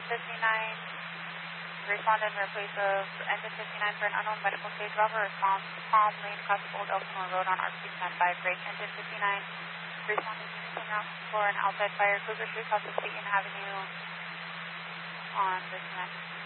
Respond in replace of engine 59 for an unknown medical stage driver. Response Palm Lane, across Old Elsinore Road on RC 10-5. Break engine 59. Responding for an outside fire. Cougar 3 across Clayton Avenue on this next.